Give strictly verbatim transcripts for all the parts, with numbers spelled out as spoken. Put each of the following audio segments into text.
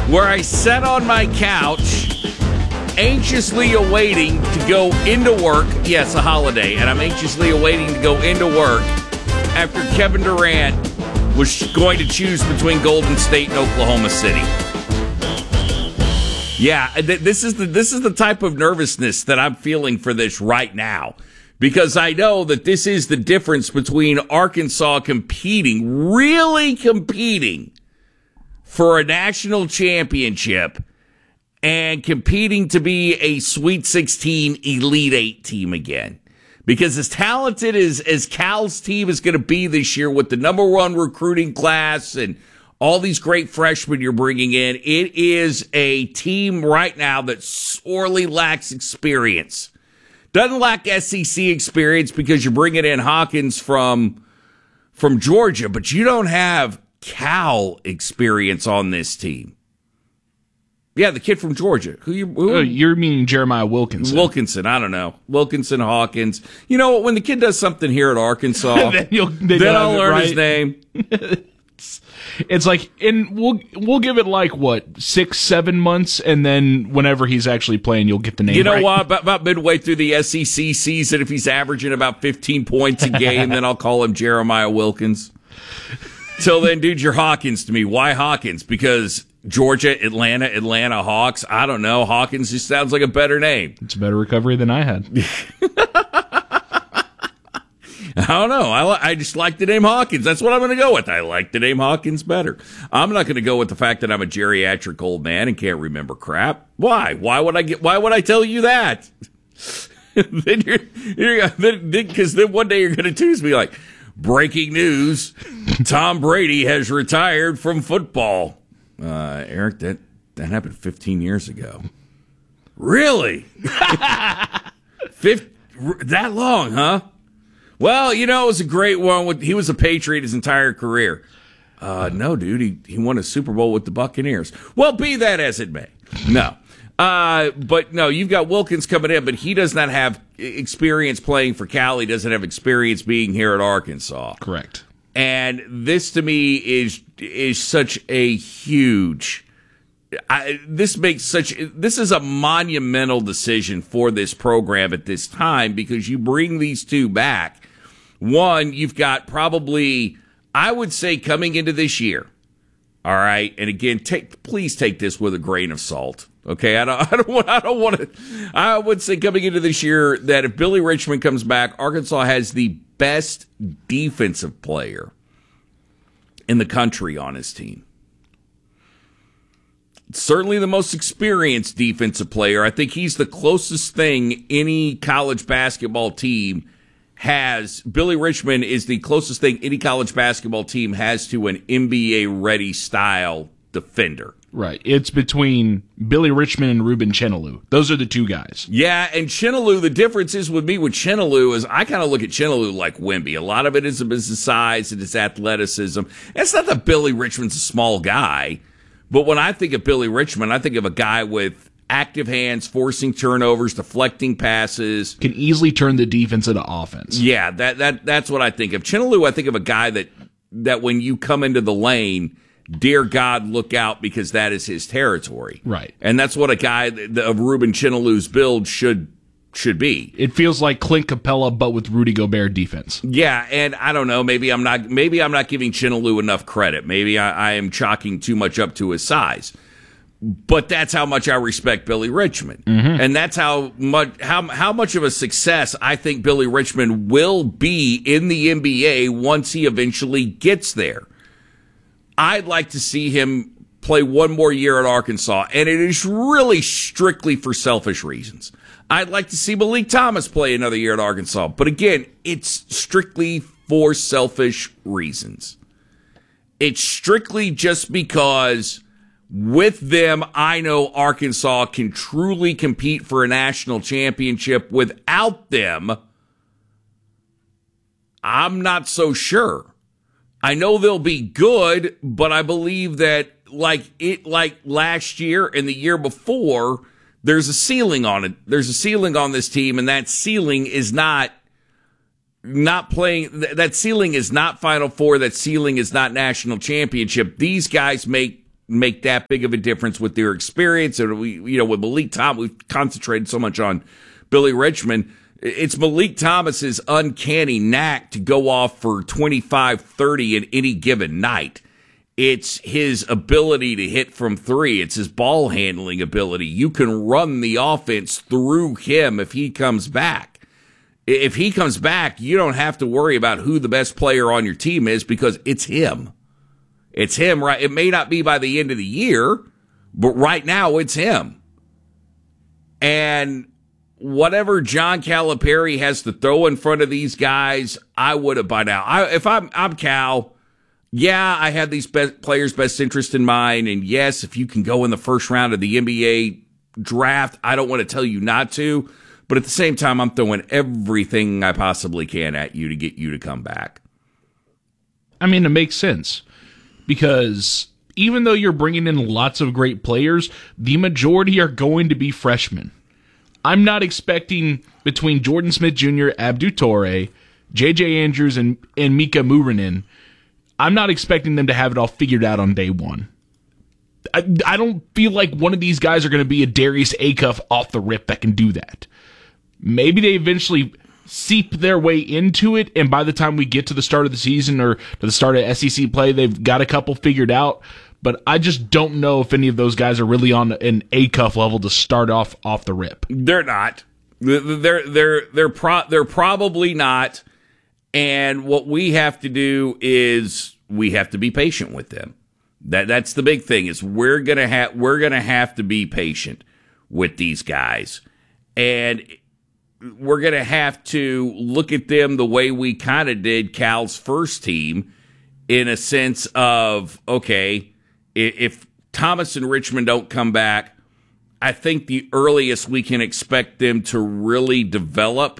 where I sat on my couch anxiously awaiting to go into work. Yes, a holiday, and I'm anxiously awaiting to go into work after Kevin Durant was going to choose between Golden State and Oklahoma City. Yeah, th- this is the this is the type of nervousness that I'm feeling for this right now, because I know that this is the difference between Arkansas competing, really competing for a national championship, and competing to be a Sweet sixteen Elite Eight team again. Because as talented as, as Cal's team is going to be this year with the number one recruiting class and all these great freshmen you're bringing in, it is a team right now that sorely lacks experience. Doesn't lack S E C experience because you're bringing in Hawkins from, from Georgia, but you don't have Cal experience on this team. Yeah, the kid from Georgia. Who you? Who? Uh, you're meaning Jeremiah Wilkinson. Wilkinson, I don't know. Wilkinson, Hawkins. You know what? When the kid does something here at Arkansas, then, you'll, then, then I'll learn right. his name. it's, it's like, and we'll we'll give it like what six, seven months, and then whenever he's actually playing, you'll get the name. You know right. what? About, about midway through the S E C season, if he's averaging about fifteen points a game, then I'll call him Jeremiah Wilkins. Till then, dude, you're Hawkins to me. Why Hawkins? Because Georgia, Atlanta, Atlanta Hawks. I don't know. Hawkins just sounds like a better name. It's a better recovery than I had. I don't know. I, I just like the name Hawkins. That's what I'm going to go with. I like the name Hawkins better. I'm not going to go with the fact that I'm a geriatric old man and can't remember crap. Why? Why would I get? Why would I tell you that? then you're, you're then because then, then one day you're going to choose me like, breaking news: Tom Brady has retired from football. Uh, Eric, that that happened fifteen years ago. Really? Fifth, that long, huh? Well, you know, it was a great one. With, he was a Patriot his entire career. Uh, no, dude, he, he won a Super Bowl with the Buccaneers. Well, be that as it may. No. Uh, but no, you've got Wilkins coming in, but he does not have experience playing for Cal. He doesn't have experience being here at Arkansas. Correct. And this to me is is such a huge. I, this makes such. This is a monumental decision for this program at this time because you bring these two back. One, you've got probably, I would say, coming into this year. All right, and again, take please take this with a grain of salt. Okay, I don't, I don't want, I don't want to. I would say coming into this year that if Billy Richmond comes back, Arkansas has the best defensive player in the country on his team. Certainly the most experienced defensive player. I think he's the closest thing any college basketball team has. Billy Richmond is the closest thing any college basketball team has to an N B A-ready style defender. Right. It's between Billy Richmond and Ruben Chenalou. Those are the two guys. Yeah, and Chenalou, the difference is with me with Chenalou is I kind of look at Chenalou like Wemby. A lot of it is his size and his athleticism. It's not that Billy Richmond's a small guy, but when I think of Billy Richmond, I think of a guy with active hands, forcing turnovers, deflecting passes. Can easily turn the defense into offense. Yeah, that that that's what I think of. Chenalou, I think of a guy that that when you come into the lane, dear God, look out because that is his territory. Right. And that's what a guy of Ruben Chenalou's build should should be. It feels like Clint Capella, but with Rudy Gobert defense. Yeah, and I don't know, maybe I'm not maybe I'm not giving Chenalou enough credit. Maybe I, I am chalking too much up to his size. But that's how much I respect Billy Richmond. Mm-hmm. And that's how much how how much of a success I think Billy Richmond will be in the N B A once he eventually gets there. I'd like to see him play one more year at Arkansas, and it is really strictly for selfish reasons. I'd like to see Malik Thomas play another year at Arkansas, but again, it's strictly for selfish reasons. It's strictly just because with them, I know Arkansas can truly compete for a national championship. Without them, I'm not so sure. I know they'll be good, but I believe that like it, like last year and the year before, there's a ceiling on it. There's a ceiling on this team, and that ceiling is not not playing. That ceiling is not Final Four. That ceiling is not national championship. These guys make make that big of a difference with their experience. And we, you know, with Malik Thomas, we've concentrated so much on Billy Richmond. It's Malik Thomas's uncanny knack to go off for twenty-five, thirty in any given night. It's his ability to hit from three. It's his ball handling ability. You can run the offense through him if he comes back. If he comes back, you don't have to worry about who the best player on your team is because it's him. It's him, right? It may not be by the end of the year, but right now it's him. And whatever John Calipari has to throw in front of these guys, I would have by now. I, if I'm, I'm Cal, yeah, I have these best players' best interest in mind. And yes, if you can go in the first round of the N B A draft, I don't want to tell you not to. But at the same time, I'm throwing everything I possibly can at you to get you to come back. I mean, it makes sense because even though you're bringing in lots of great players, the majority are going to be freshmen. I'm not expecting between Jordan Smith Junior, Abdou Toure, J J Andrews, and, and Mika Mourinen, I'm not expecting them to have it all figured out on day one. I, I don't feel like one of these guys are going to be a Darius Acuff off the rip that can do that. Maybe they eventually seep their way into it, and by the time we get to the start of the season or to the start of S E C play, they've got a couple figured out. But I just don't know if any of those guys are really on an Acuff level to start off off the rip. They're not. They're they're they're pro- they're probably not. And what we have to do is we have to be patient with them. That that's the big thing is we're gonna have we're gonna have to be patient with these guys, and we're gonna have to look at them the way we kind of did Cal's first team, in a sense of okay, if Thomas and Richmond don't come back, I think the earliest we can expect them to really develop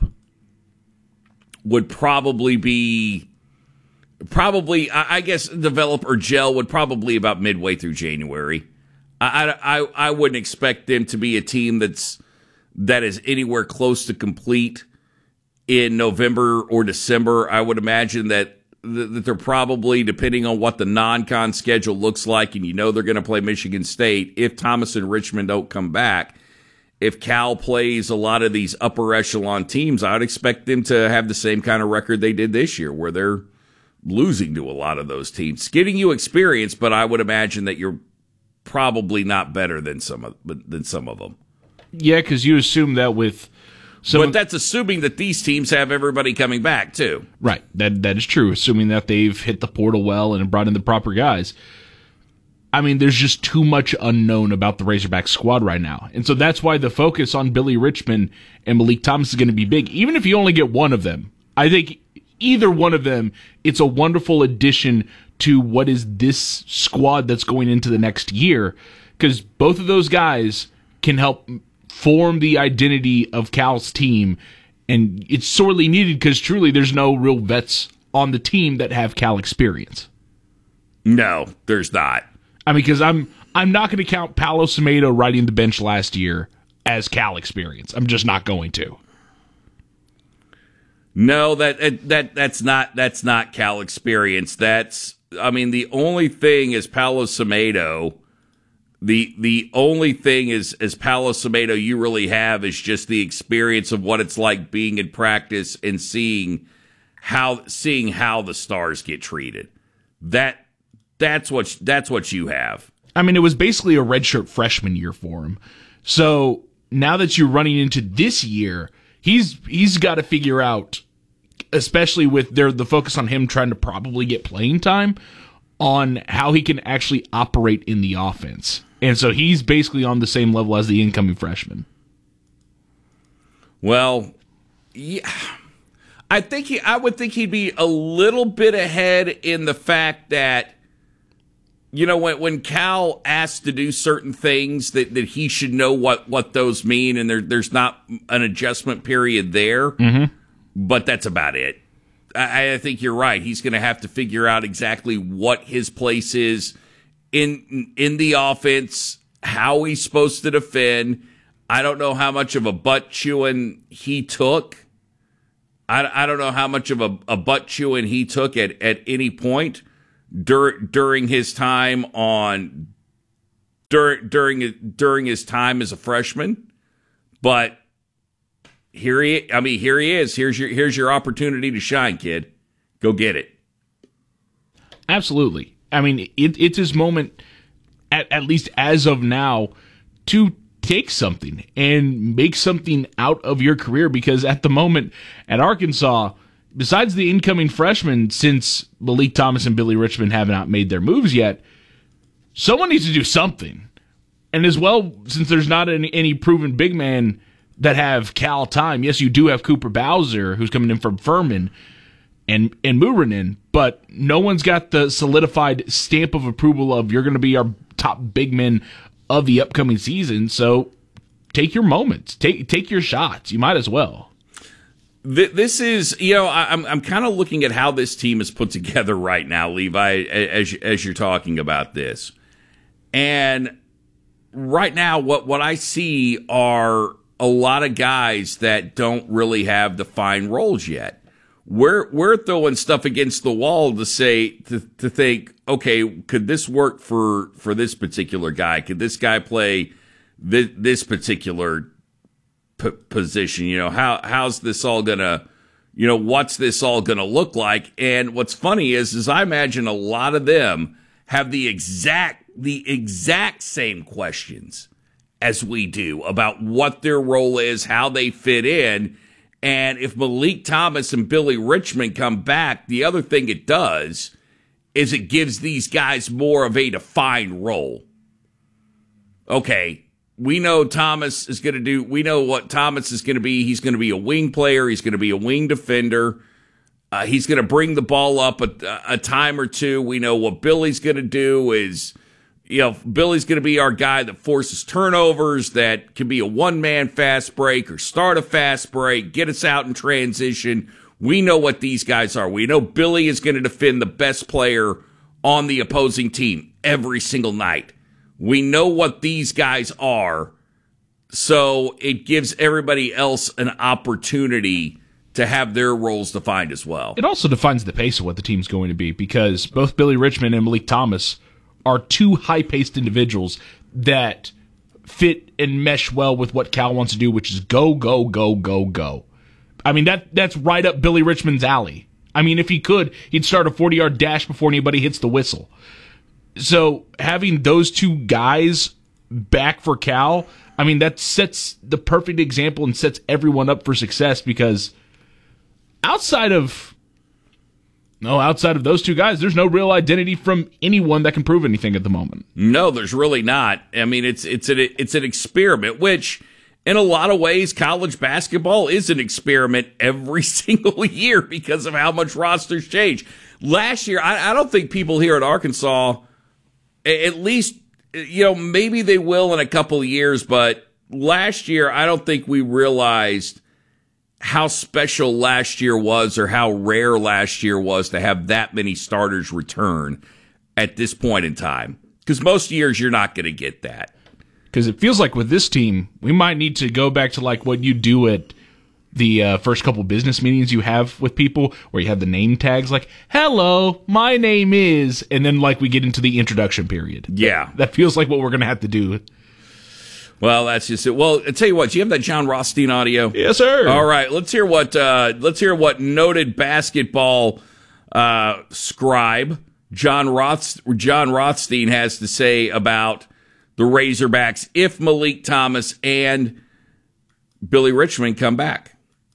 would probably be, probably, I guess, develop or gel would probably about midway through January. I, I, I wouldn't expect them to be a team that's that is anywhere close to complete in November or December. I would imagine that that they're probably, depending on what the non-con schedule looks like, and you know they're going to play Michigan State, if Thomas and Richmond don't come back, if Cal plays a lot of these upper echelon teams, I'd expect them to have the same kind of record they did this year, where they're losing to a lot of those teams. Getting you experience, but I would imagine that you're probably not better than some of, than some of them. Yeah, because you assume that with some But that's assuming that these teams have everybody coming back, too. Right. That That is true, assuming that they've hit the portal well and brought in the proper guys. I mean, there's just too much unknown about the Razorback squad right now. And so that's why the focus on Billy Richmond and Malik Thomas is going to be big. Even if you only get one of them, I think either one of them, it's a wonderful addition to what is this squad that's going into the next year. Because both of those guys can help form the identity of Cal's team. And it's sorely needed because truly there's no real vets on the team that have Cal experience. No, there's not. I mean, because I'm I'm not going to count Paolo Semedo riding the bench last year as Cal experience. I'm just not going to. No, that that that's not that's not Cal experience. That's I mean, the only thing is Paolo Semedo. The the only thing is as Paolo Semedo you really have is just the experience of what it's like being in practice and seeing how seeing how the stars get treated. That. That's what that's what you have. I mean, it was basically a redshirt freshman year for him. So now that you're running into this year, he's he's got to figure out, especially with their the focus on him trying to probably get playing time, on how he can actually operate in the offense. And so he's basically on the same level as the incoming freshman. Well, yeah. I think he I would think he'd be a little bit ahead in the fact that, you know, when when Cal asks to do certain things, that, that he should know what, what those mean, and there there's not an adjustment period there. Mm-hmm. But that's about it. I, I think you're right. He's going to have to figure out exactly what his place is in in the offense, how he's supposed to defend. I don't know how much of a butt chewing he took. I, I don't know how much of a, a butt chewing he took at, at any point dur- during his time on during during during his time as a freshman, but here he I mean here he is. Here's your here's your opportunity to shine, kid. Go get it. Absolutely. I mean, it, it's his moment, at, at least as of now, to take something and make something out of your career, because at the moment at Arkansas, besides the incoming freshmen, since Malik Thomas and Billy Richmond have not made their moves yet, someone needs to do something. And as well, since there's not any, any proven big man that have Cal time, yes, you do have Cooper Bowser, who's coming in from Furman, and and Murinen, but no one's got the solidified stamp of approval of you're going to be our top big men of the upcoming season. So take your moments, take take your shots. You might as well. This is, you know, I'm I'm kind of looking at how this team is put together right now, Levi, as as you're talking about this, and right now, what what I see are a lot of guys that don't really have defined roles yet. We're we're throwing stuff against the wall to say to to think, okay, could this work for for this particular guy? Could this guy play this, this particular p- position? You know, how how's this all gonna, you know, what's this all gonna look like? And what's funny is, is I imagine a lot of them have the exact the exact same questions as we do about what their role is, how they fit in. And if Malik Thomas and Billy Richmond come back, the other thing it does is it gives these guys more of a defined role. Okay, we know Thomas is going to do, we know what Thomas is going to be. He's going to be a wing player. He's going to be a wing defender. Uh, he's going to bring the ball up a, a time or two. We know what Billy's going to do is, you know, Billy's going to be our guy that forces turnovers, that can be a one-man fast break or start a fast break, get us out in transition. We know what these guys are. We know Billy is going to defend the best player on the opposing team every single night. We know what these guys are, so it gives everybody else an opportunity to have their roles defined as well. It also defines the pace of what the team's going to be, because both Billy Richmond and Malik Thomas are two high-paced individuals that fit and mesh well with what Cal wants to do, which is go, go, go, go, go. I mean, that that's right up Billy Richmond's alley. I mean, if he could, he'd start a forty-yard dash before anybody hits the whistle. So having those two guys back for Cal, I mean, that sets the perfect example and sets everyone up for success, because outside of No, outside of those two guys, there's no real identity from anyone that can prove anything at the moment. No, there's really not. I mean, it's it's an it's an experiment, which in a lot of ways, college basketball is an experiment every single year because of how much rosters change. Last year, I, I don't think people here at Arkansas, at least, you know, maybe they will in a couple of years, but last year, I don't think we realized how special last year was, or how rare last year was to have that many starters return at this point in time. Because most years you're not going to get that. Because it feels like with this team, we might need to go back to like what you do at the uh, first couple business meetings you have with people, where you have the name tags like, hello, my name is, and then like we get into the introduction period. Yeah. That feels like what we're going to have to do. Well, that's just it. Well, I'll tell you what, do you have that John Rothstein audio? Yes, sir. All right, let's hear what uh, let's hear what noted basketball uh, scribe John Roth John Rothstein has to say about the Razorbacks if Malik Thomas and Billy Richmond come back.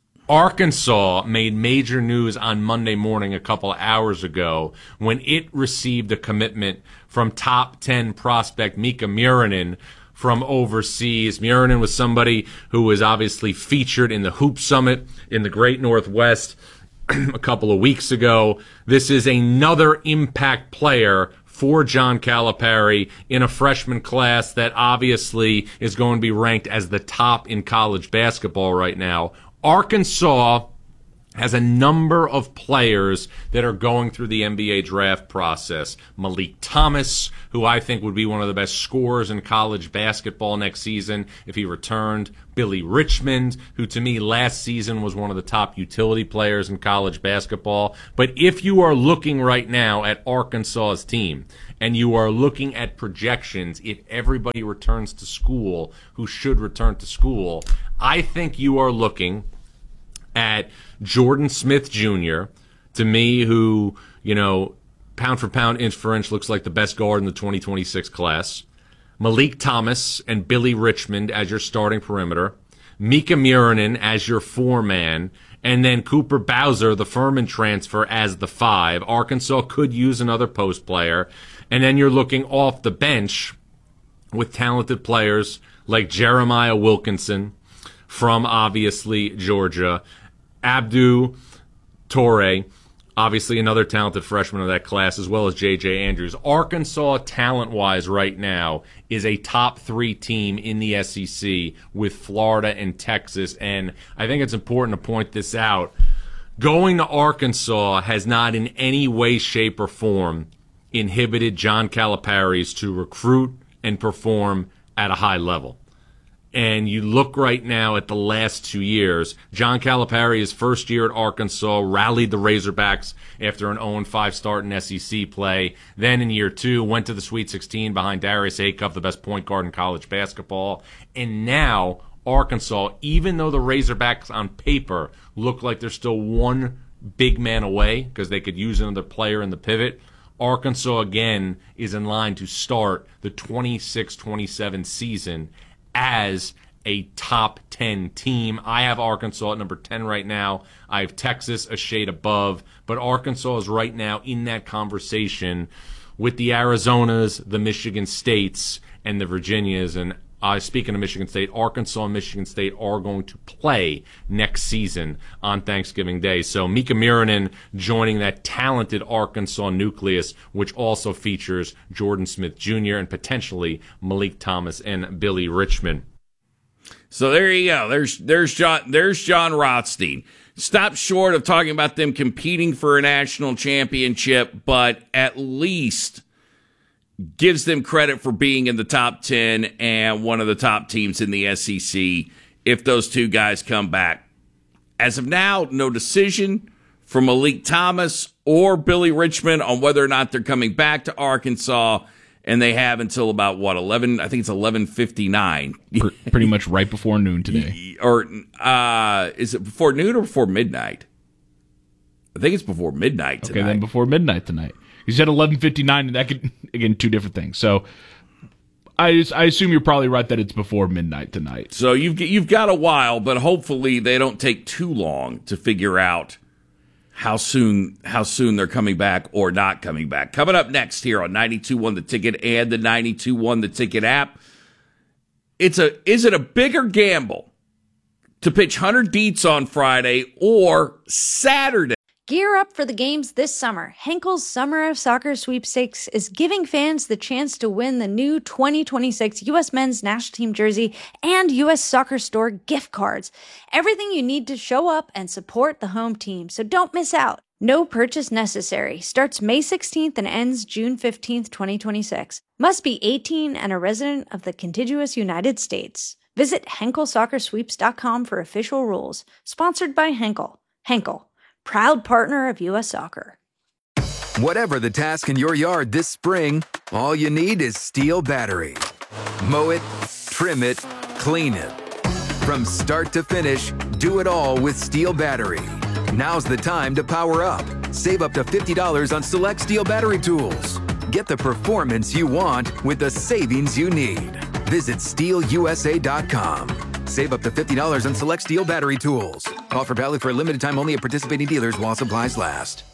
Arkansas made major news on Monday morning a couple of hours ago when it received a commitment from top ten prospect Mika Murinen from overseas. Murinen was somebody who was obviously featured in the Hoop Summit in the Great Northwest a couple of weeks ago. This is another impact player for John Calipari in a freshman class that obviously is going to be ranked as the top in college basketball right now. Arkansas has a number of players that are going through the N B A draft process. Malik Thomas, who I think would be one of the best scorers in college basketball next season if he returned. Billy Richmond, who to me last season was one of the top utility players in college basketball. But if you are looking right now at Arkansas's team and you are looking at projections, if everybody returns to school who should return to school, I think you are looking at Jordan Smith Junior, to me, who, you know, pound for pound, inch for inch, looks like the best guard in the twenty twenty-six class. Malik Thomas and Billy Richmond as your starting perimeter. Mika Murinen as your four-man. And then Cooper Bowser, the Furman transfer, as the five. Arkansas could use another post player. And then you're looking off the bench with talented players like Jeremiah Wilkinson from, obviously, Georgia. Abdu Torre, obviously another talented freshman of that class, as well as J J Andrews. Arkansas, talent-wise right now, is a top three team in the S E C with Florida and Texas. And I think it's important to point this out. Going to Arkansas has not in any way, shape, or form inhibited John Calipari's to recruit and perform at a high level. And you look right now at the last two years, John Calipari, his first year at Arkansas, rallied the Razorbacks after an oh and five start in S E C play. Then in year two, went to the Sweet sixteen behind Darius Acuff, the best point guard in college basketball. And now Arkansas, even though the Razorbacks on paper look like they're still one big man away because they could use another player in the pivot, Arkansas again is in line to start the twenty-six twenty-seven season as a top ten team. I have Arkansas at number ten right now. I have Texas a shade above, but Arkansas is right now in that conversation with the Arizonas, the Michigan States, and the Virginias. And uh, speaking of Michigan State, Arkansas and Michigan State are going to play next season on Thanksgiving Day. So Mika Murinen joining that talented Arkansas nucleus, which also features Jordan Smith Junior and potentially Malik Thomas and Billy Richmond. So there you go. There's there's John there's John Rothstein. Stop short of talking about them competing for a national championship, but at least gives them credit for being in the top ten and one of the top teams in the S E C if those two guys come back. As of now, no decision from Malik Thomas or Billy Richmond on whether or not they're coming back to Arkansas, and they have until about, what, eleven, I think it's eleven fifty-nine. Pretty much right before noon today. Or uh, is it before noon or before midnight? I think it's before midnight tonight. Okay, then before midnight tonight. You said eleven fifty-nine, and that could, again, two different things. So I just, I assume you're probably right that it's before midnight tonight. So you've you've got a while, but hopefully they don't take too long to figure out how soon how soon they're coming back or not coming back. Coming up next here on ninety-two point one The Ticket and the ninety-two point one The Ticket app, it's a is it a bigger gamble to pitch Hunter Dietz on Friday or Saturday? Gear up for the games this summer. Henkel's Summer of Soccer Sweepstakes is giving fans the chance to win the new twenty twenty-six U S Men's National Team jersey and U S Soccer Store gift cards. Everything you need to show up and support the home team, so don't miss out. No purchase necessary. Starts May sixteenth and ends June fifteenth, twenty twenty-six. Must be eighteen and a resident of the contiguous United States. Visit Henkel Soccer Sweeps dot com for official rules. Sponsored by Henkel. Henkel, proud partner of U S Soccer. Whatever the task in your yard this spring, all you need is Steel battery. Mow it, trim it, clean it. From start to finish, do it all with Steel battery. Now's the time to power up. Save up to fifty dollars on select Steel battery tools. Get the performance you want with the savings you need. Visit Steel U S A dot com. Save up to fifty dollars on select Steel battery tools. Offer valid for a limited time only at participating dealers while supplies last.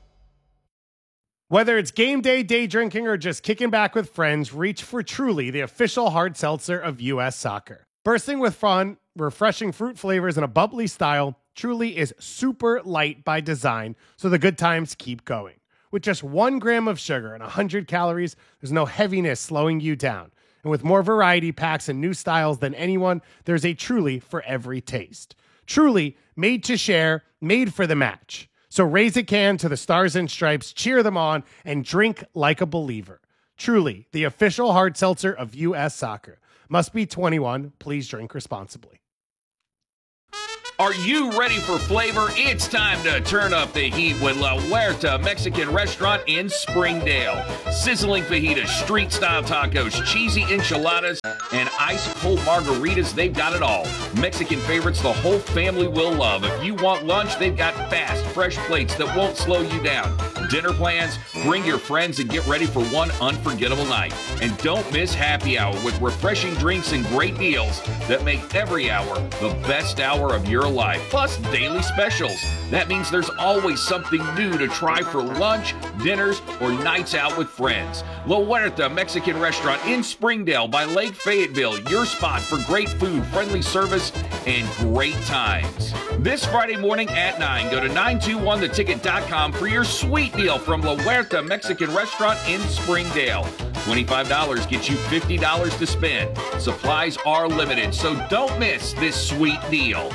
Whether it's game day, day drinking, or just kicking back with friends, reach for Truly, the official hard seltzer of U S Soccer. Bursting with fun, refreshing fruit flavors, and a bubbly style, Truly is super light by design, so the good times keep going. With just one gram of sugar and one hundred calories, there's no heaviness slowing you down. And with more variety packs and new styles than anyone, there's a Truly for every taste. Truly, made to share, made for the match. So raise a can to the Stars and Stripes, cheer them on, and drink like a believer. Truly, the official hard seltzer of U S Soccer. Must be twenty-one. Please drink responsibly. Are you ready for flavor? It's time to turn up the heat with La Huerta Mexican Restaurant in Springdale. Sizzling fajitas, street-style tacos, cheesy enchiladas, and ice-cold margaritas, they've got it all. Mexican favorites the whole family will love. If you want lunch, they've got fast, fresh plates that won't slow you down. Dinner plans? Bring your friends and get ready for one unforgettable night. And don't miss happy hour with refreshing drinks and great deals that make every hour the best hour of your life. Plus daily specials. That means there's always something new to try for lunch, dinners, or nights out with friends. La Huerta Mexican Restaurant in Springdale by Lake Fayetteville. Your spot for great food, friendly service, and great times. This Friday morning at nine, go to nine two one the ticket dot com for your sweet deal from La Huerta Mexican Restaurant in Springdale. twenty-five dollars gets you fifty dollars to spend. Supplies are limited, so don't miss this sweet deal.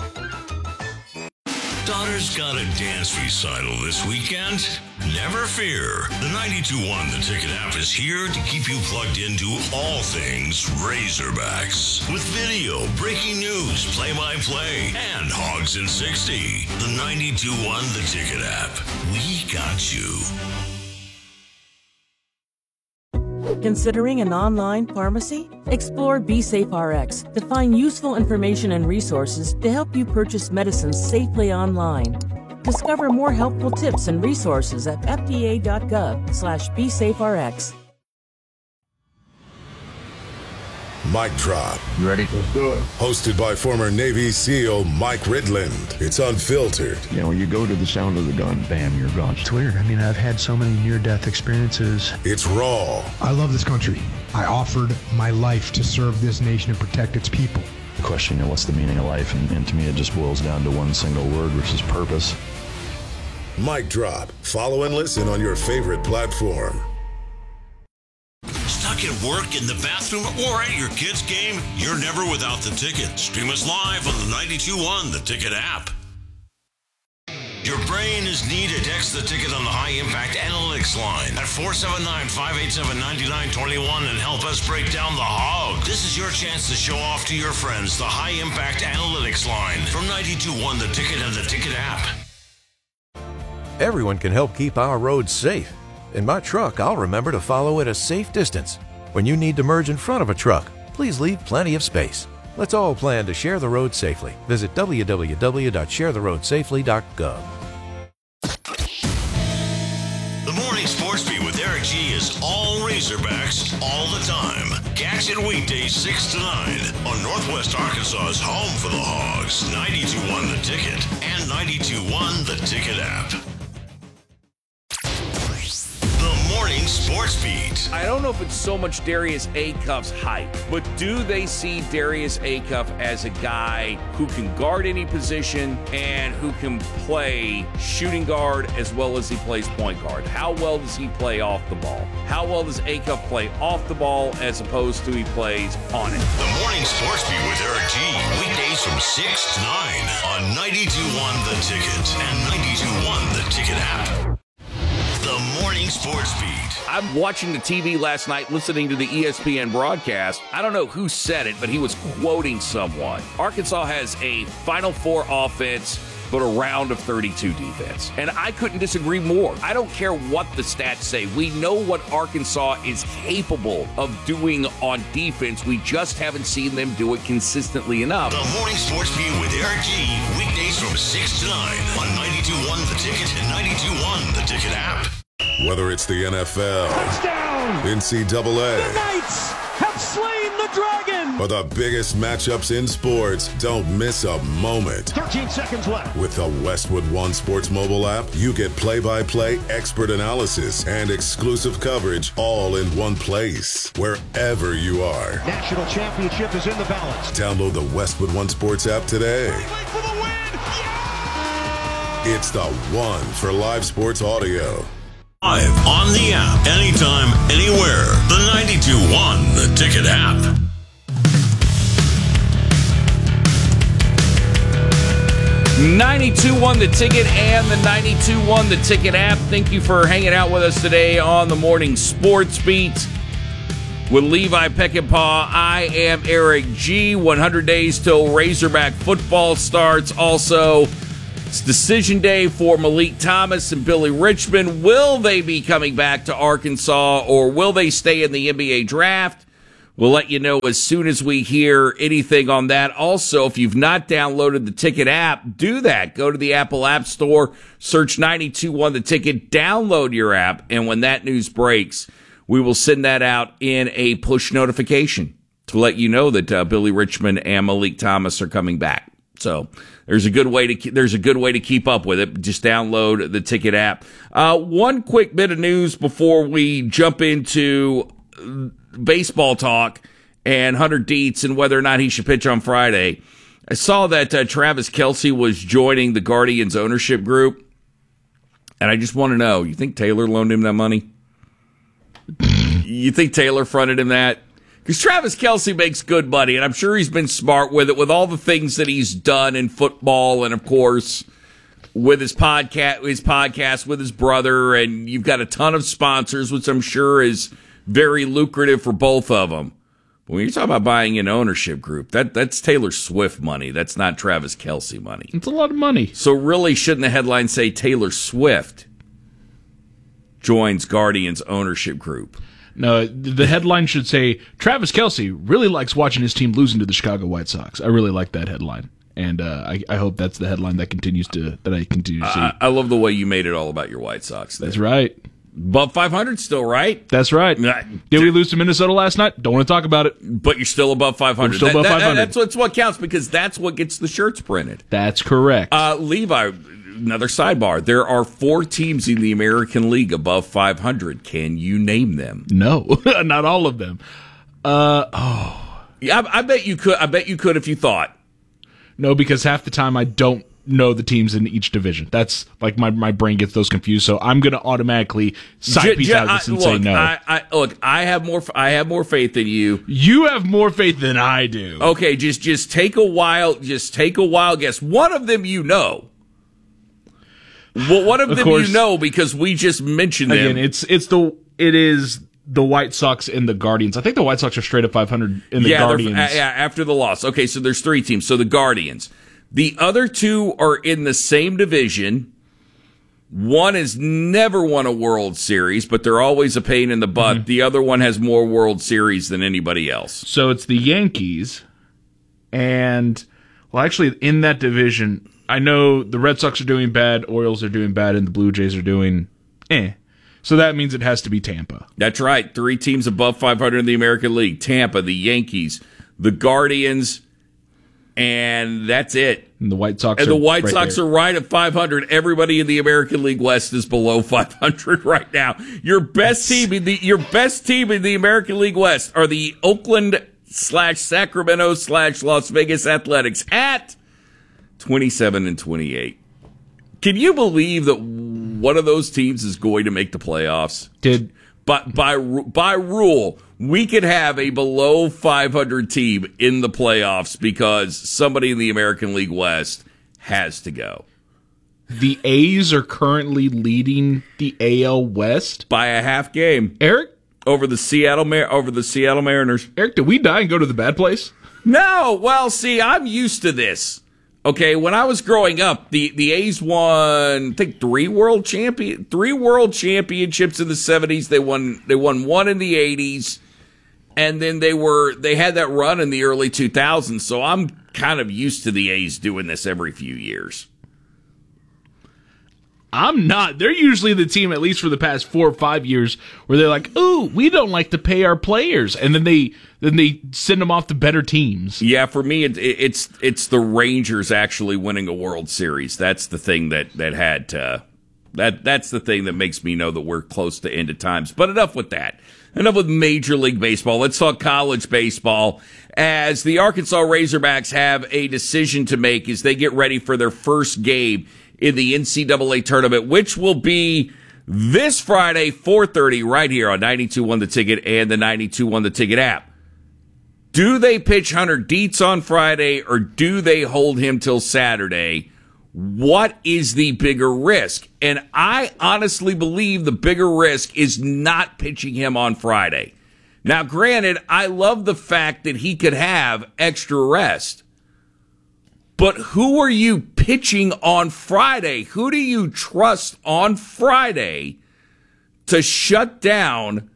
Daughter's got a dance recital this weekend? Never fear. The ninety-two point one The Ticket app is here to keep you plugged into all things Razorbacks. With video, breaking news, play-by-play, and Hogs in sixty. The ninety-two point one The Ticket app. We got you. Considering an online pharmacy? Explore BeSafeRx to find useful information and resources to help you purchase medicines safely online. Discover more helpful tips and resources at F D A dot gov slash BeSafeRx. Mic Drop. You ready? Let's do it. Hosted by former Navy SEAL Mike Ridland. It's unfiltered. You know, you go to the sound of the gun, bam, you're gone. It's weird. I mean, I've had so many near-death experiences. It's raw. I love this country. I offered my life to serve this nation and protect its people. The question, you know, what's the meaning of life? And, and to me, it just boils down to one single word, which is purpose. Mic Drop. Follow and listen on your favorite platform. Stuck at work, in the bathroom, or at your kid's game? You're never without The Ticket. Stream us live on the ninety-two point one The Ticket app. Your brain is needed. Text The Ticket on the High Impact Analytics line at four seven nine, five eight seven, nine nine two one and help us break down the hog. This is your chance to show off to your friends the High Impact Analytics line from ninety-two point one The Ticket and The Ticket app. Everyone can help keep our roads safe. In my truck, I'll remember to follow at a safe distance. When you need to merge in front of a truck, please leave plenty of space. Let's all plan to share the road safely. Visit w w w dot share the road safely dot gov. The Morning Sports Beat with Eric G is all Razorbacks all the time. Catch it weekdays six to nine on Northwest Arkansas's home for the Hogs, ninety-two point one The Ticket and ninety-two point one The Ticket app. Morning Sports Beat. I don't know if it's so much Darius Acuff's hype, but do they see Darius Acuff as a guy who can guard any position and who can play shooting guard as well as he plays point guard? How well does he play off the ball? How well does Acuff play off the ball as opposed to he plays on it? The Morning Sports Beat with Eric G. Weekdays from six to nine on ninety-two point one The Ticket and ninety-two point one The Ticket app. The Morning Sports Beat. I'm watching the T V last night, listening to the E S P N broadcast. I don't know who said it, but he was quoting someone. Arkansas has a Final Four offense, but a round of thirty-two defense. And I couldn't disagree more. I don't care what the stats say. We know what Arkansas is capable of doing on defense. We just haven't seen them do it consistently enough. The Morning Sports Beat with Eric G. Weekdays from six to nine on ninety-two point one The Ticket and ninety-two point one The Ticket app. Whether it's the N F L, Touchdown! N C double A, the Knights have slain the dragon, or the biggest matchups in sports, don't miss a moment. thirteen seconds left. With the Westwood One Sports mobile app, you get play-by-play expert analysis and exclusive coverage all in one place, wherever you are. National championship is in the balance. Download the Westwood One Sports app today. For the win! Yeah! It's the one for live sports audio. Live on the app, anytime, anywhere. The ninety-two point one The Ticket app. ninety-two one The Ticket and the ninety-two one The Ticket app. Thank you for hanging out with us today on the Morning Sports Beat with Levi Peckinpah. I am Eric G. one hundred days till Razorback football starts. Also, it's decision day for Malik Thomas and Billy Richmond. Will they be coming back to Arkansas, or will they stay in the N B A draft? We'll let you know as soon as we hear anything on that. Also, if you've not downloaded the Ticket app, do that. Go to the Apple App Store, search ninety-two one The Ticket, download your app, and when that news breaks, we will send that out in a push notification to let you know that uh, Billy Richmond and Malik Thomas are coming back. So there's a good way to there's a good way to keep up with it. Just download the Ticket app. Uh, one quick bit of news before we jump into baseball talk and Hunter Dietz and whether or not he should pitch on Friday. I saw that uh, Travis Kelce was joining the Guardians ownership group, and I just want to know, you think Taylor loaned him that money? You think Taylor fronted him that? Because Travis Kelce makes good money, and I'm sure he's been smart with it, with all the things that he's done in football, and of course with his podcast, his podcast with his brother, and you've got a ton of sponsors, which I'm sure is very lucrative for both of them. But when you're talking about buying an ownership group, that that's Taylor Swift money. That's not Travis Kelce money. It's a lot of money. So really, shouldn't the headline say Taylor Swift joins Guardians ownership group? No, the headline should say Travis Kelce really likes watching his team losing to the Chicago White Sox. I really like that headline, and uh, I, I hope that's the headline that continues to that I continue to see. I, I love the way you made it all about your White Sox there. That's right. Above five hundred still, right? That's right. Did we lose to Minnesota last night? Don't want to talk about it. But you're still above five hundred. We're still above that, five hundred. That, that's, that's what counts, because that's what gets the shirts printed. That's correct. Uh, Levi, another sidebar. There are four teams in the American League above five hundred. Can you name them? No, not all of them. Uh, oh. Yeah, I, I bet you could. I bet you could if you thought. No, because half the time I don't know the teams in each division. That's like my, my brain gets those confused. So I'm going to automatically side piece out of this and I, say look, no. I, I, look, I have more. I have more faith than you. You have more faith than I do. Okay, just just take a while. Just take a wild guess. One of them you know. Well, one of, of them course, you know because we just mentioned them. Again, it's it's the it is the White Sox and the Guardians. I think the White Sox are straight at five hundred in the yeah, Guardians. Uh, yeah, after the loss. Okay, so there's three teams. So the Guardians. The other two are in the same division. One has never won a World Series, but they're always a pain in the butt. Mm-hmm. The other one has more World Series than anybody else. So it's the Yankees, and, well, actually, in that division, I know the Red Sox are doing bad, Orioles are doing bad, and the Blue Jays are doing eh. So that means it has to be Tampa. That's right. Three teams above five hundred in the American League. Tampa, the Yankees, the Guardians, and that's it. And the White Sox and are the White right Sox there. are right at five hundred. Everybody in the American League West is below five hundred right now. Your best team in the your best team in the American League West are the Oakland slash Sacramento slash Las Vegas Athletics at twenty-seven and twenty-eight. Can you believe that one of those teams is going to make the playoffs? Did But by by rule, we could have a below five hundred team in the playoffs because somebody in the American League West has to go. The A's are currently leading the A L West by a half game. Eric, over the Seattle Mar- over the Seattle Mariners. Eric, did we die and go to the bad place? No. Well, see, I'm used to this. Okay, when I was growing up, the, the A's won, I think, three world champion, three world championships in the seventies. They won, they won one in the eighties, and then they were they had that run in the early two thousands. So I'm kind of used to the A's doing this every few years. I'm not. They're usually the team, at least for the past four or five years, where they're like, "Ooh, we don't like to pay our players," and then they then they send them off to better teams. Yeah, for me, it, it, it's it's the Rangers actually winning a World Series. That's the thing that that had to, that that's the thing that makes me know that we're close to end of times. But enough with that. Enough with Major League Baseball. Let's talk college baseball. As the Arkansas Razorbacks have a decision to make as they get ready for their first game in the N C double A tournament, which will be this Friday, four thirty, right here on ninety-two one The Ticket and the ninety-two one The Ticket app. Do they pitch Hunter Dietz on Friday, or do they hold him till Saturday? What is the bigger risk? And I honestly believe the bigger risk is not pitching him on Friday. Now, granted, I love the fact that he could have extra rest. But who are you pitching on Friday? Who do you trust on Friday to shut down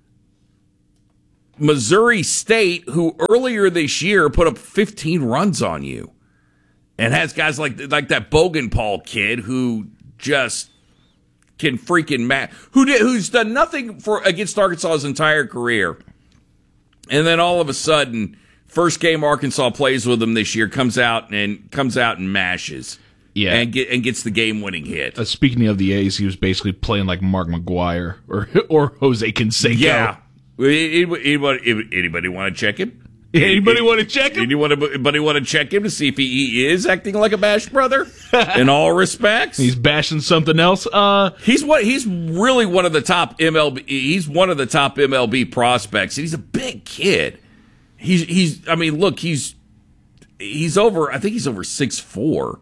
Missouri State, who earlier this year put up fifteen runs on you? And has guys like like that Bogenpaul kid who just can freaking ma- who did, who's done nothing for against Arkansas his entire career, and then all of a sudden, first game Arkansas plays with him this year, comes out and comes out and mashes, yeah, and get and gets the game winning hit. Uh, speaking of the A's, he was basically playing like Mark McGuire or or Jose Canseco. Yeah, anybody, anybody want to check him? Anybody want to check him? Anybody want to check him to see if he is acting like a bash brother in all respects? He's bashing something else. Uh, he's what? He's really one of the top M L B. He's one of the top M L B prospects. He's a big kid. He's he's. I mean, look, he's he's over. I think he's over six four,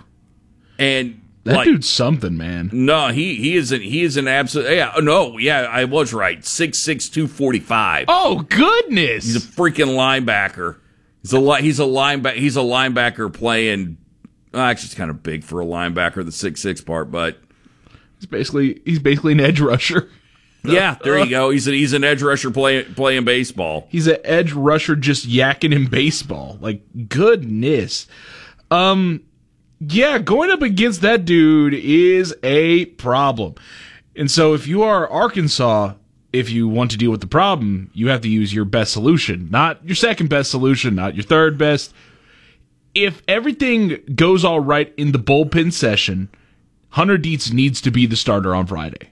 and that like, dude's something, man. No, he he isn't. He is an absolute. Yeah, no, yeah, I was right. Six six two forty five. Oh goodness, he's a freaking linebacker. He's a li- he's a linebacker. He's a linebacker playing. Uh, actually, it's kind of big for a linebacker, the six six part, but he's basically he's basically an edge rusher. Yeah, there you go. He's a, he's an edge rusher playing playing baseball. He's an edge rusher just yakking in baseball. Like goodness. Um. Yeah, going up against that dude is a problem. And so if you are Arkansas, if you want to deal with the problem, you have to use your best solution, not your second best solution, not your third best. If everything goes all right in the bullpen session, Hunter Dietz needs to be the starter on Friday.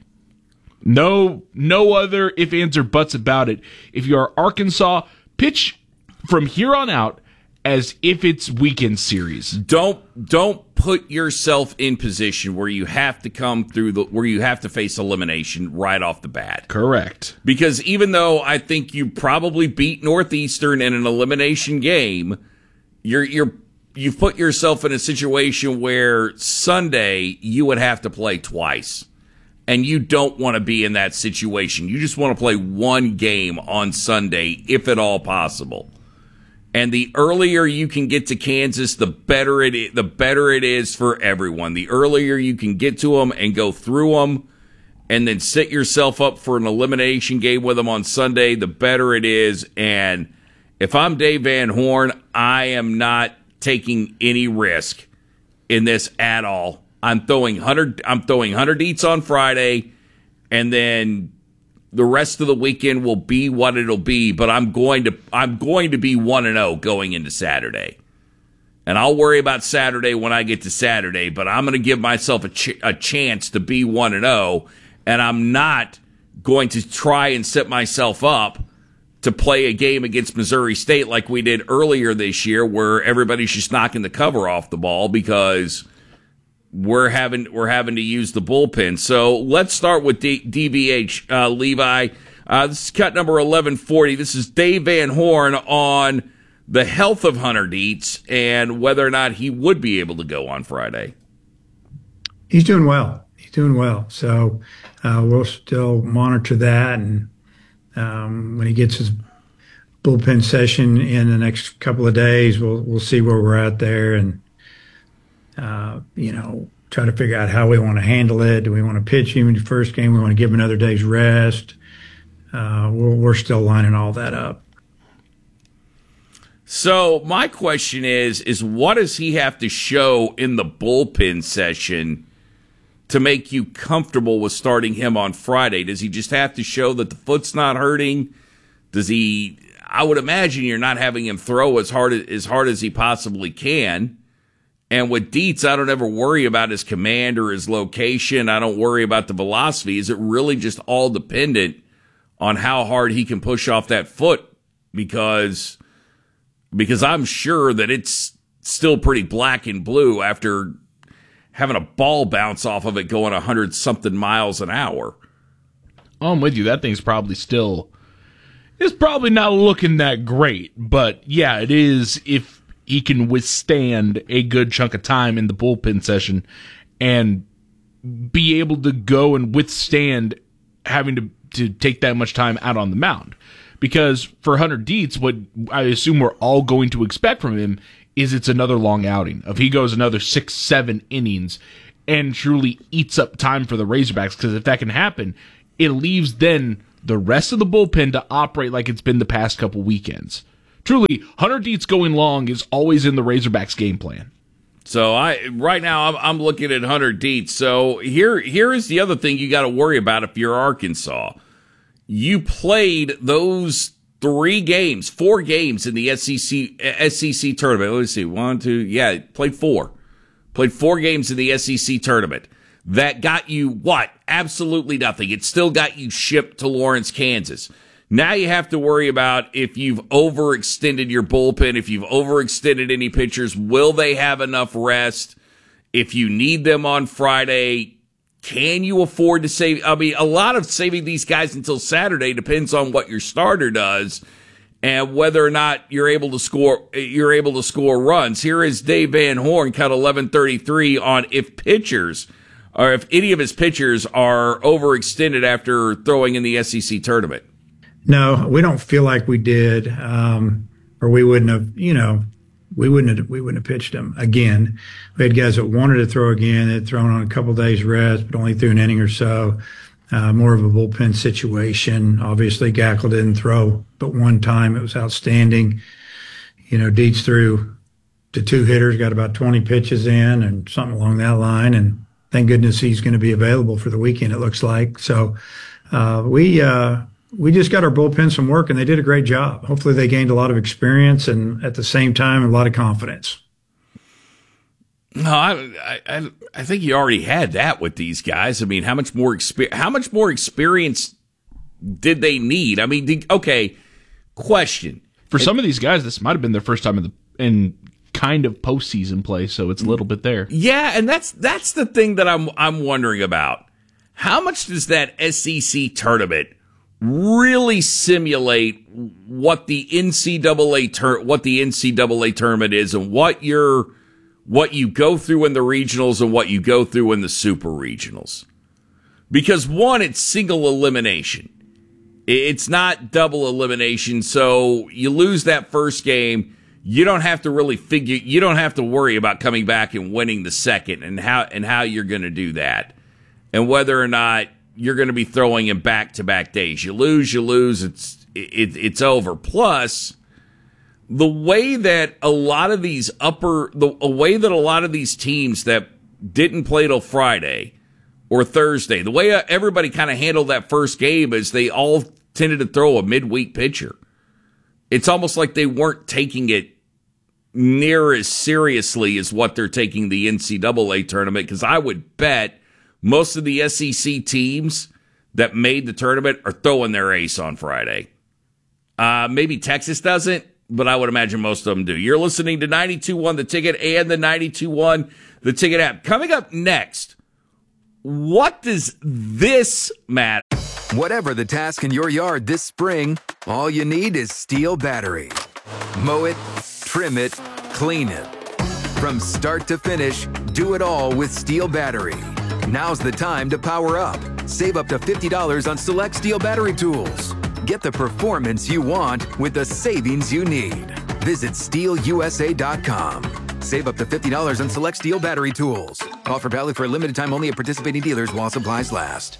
No, no other ifs, ands, or buts about it. If you are Arkansas, pitch from here on out as if it's weekend series. Don't don't put yourself in position where you have to come through the where you have to face elimination right off the bat. Correct. Because even though I think you probably beat Northeastern in an elimination game, you're you're you've put yourself in a situation where Sunday you would have to play twice. And you don't want to be in that situation. You just want to play one game on Sunday, if at all possible. And the earlier you can get to Kansas, the better it is, the better it is for everyone. The earlier you can get to them and go through them and then set yourself up for an elimination game with them on Sunday, the better it is. And if I'm Dave Van Horn, I am not taking any risk in this at all. I'm throwing Hunter, I'm throwing Hunter Dietz on Friday, and then the rest of the weekend will be what it'll be, but I'm going to I'm going to be one and oh going into Saturday. And I'll worry about Saturday when I get to Saturday, but I'm going to give myself a, ch- a chance to be one and oh, and I'm not going to try and set myself up to play a game against Missouri State like we did earlier this year where everybody's just knocking the cover off the ball because we're having we're having to use the bullpen. So let's start with D- DVH, uh, Levi. Uh, this is cut number eleven forty. This is Dave Van Horn on the health of Hunter Dietz and whether or not he would be able to go on Friday. He's doing well. He's doing well. So uh, we'll still monitor that, and um, when he gets his bullpen session in the next couple of days, we'll we'll see where we're at there, and uh, you know, try to figure out how we want to handle it. Do we want to pitch him in the first game? We want to give him another day's rest. Uh, we're, we're still lining all that up. So my question is, is what does he have to show in the bullpen session to make you comfortable with starting him on Friday? Does he just have to show that the foot's not hurting? Does he, I would imagine you're not having him throw as hard as hard as he possibly can. And with Dietz, I don't ever worry about his command or his location. I don't worry about the velocity. Is it really just all dependent on how hard he can push off that foot? Because, because I'm sure that it's still pretty black and blue after having a ball bounce off of it going a hundred something miles an hour. Oh, I'm with you. That thing's probably still, it's probably not looking that great, but yeah, it is. If, he can withstand a good chunk of time in the bullpen session and be able to go and withstand having to, to take that much time out on the mound. Because for Hunter Dietz, what I assume we're all going to expect from him is it's another long outing. If he goes another six, seven innings and truly eats up time for the Razorbacks, because if that can happen, it leaves then the rest of the bullpen to operate like it's been the past couple weekends. Truly, Hunter Dietz going long is always in the Razorbacks game plan. So I right now I'm, I'm looking at Hunter Dietz. So here here is the other thing you got to worry about if you're Arkansas. You played those three games, four games in the S E C S E C tournament. Let's see, one, two, yeah, played four. Played four games in the S E C tournament. That got you what? Absolutely nothing. It still got you shipped to Lawrence, Kansas. Now you have to worry about if you've overextended your bullpen, if you've overextended any pitchers, will they have enough rest? If you need them on Friday, can you afford to save? I mean, a lot of saving these guys until Saturday depends on what your starter does and whether or not you're able to score, you're able to score runs. Here is Dave Van Horn, cut eleven thirty-three on if pitchers or if any of his pitchers are overextended after throwing in the S E C tournament. No, we don't feel like we did, um, or we wouldn't have, you know, we wouldn't have, we wouldn't have pitched them again. We had guys that wanted to throw again, that had thrown on a couple of days rest, but only threw an inning or so. Uh, more of a bullpen situation. Obviously, Gackle didn't throw but one time. It was outstanding. You know, Dietz threw to two hitters, got about twenty pitches in and something along that line. And thank goodness he's going to be available for the weekend, it looks like. So uh, we, uh, We just got our bullpen some work, and they did a great job. Hopefully they gained a lot of experience and at the same time a lot of confidence. No, I, I, I think you already had that with these guys. I mean, how much more exper- how much more experience did they need? I mean, did, okay, question. For some of these guys, this might have been their first time in the in kind of postseason play, so it's a little bit there. Yeah, and that's that's the thing that I'm I'm wondering about. How much does that S E C tournament really simulate what the N C double A tur- what the N C double A tournament is and what you're what you go through in the regionals and what you go through in the super regionals? Because one, it's single elimination. It's not double elimination, so you lose that first game, you don't have to really figure you don't have to worry about coming back and winning the second and how and how you're going to do that. And whether or not you're going to be throwing in back-to-back days. You lose, you lose, it's it, it's over. Plus, the way that a lot of these upper, the a way that a lot of these teams that didn't play till Friday or Thursday, the way everybody kind of handled that first game is they all tended to throw a midweek pitcher. It's almost like they weren't taking it near as seriously as what they're taking the N C double A tournament, because I would bet most of the S E C teams that made the tournament are throwing their ace on Friday. Uh, maybe Texas doesn't, but I would imagine most of them do. You're listening to ninety-two point one The Ticket and the ninety-two point one The Ticket app. Coming up next, what does this matter? Whatever the task in your yard this spring, all you need is Steel battery. Mow it, trim it, clean it. From start to finish, do it all with Steel battery. Now's the time to power up. Save up to fifty dollars on select Steel battery tools. Get the performance you want with the savings you need. Visit steel u s a dot com. Save up to fifty dollars on select Steel battery tools. Offer valid for a limited time only at participating dealers while supplies last.